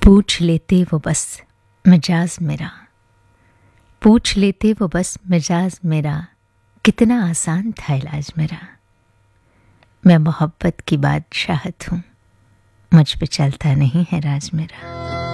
पूछ लेते वो बस मिजाज मेरा, पूछ लेते वो बस मिजाज मेरा, कितना आसान था इलाज मेरा। मैं मोहब्बत की बादशाहत हूँ, मुझ पे चलता नहीं है राज मेरा।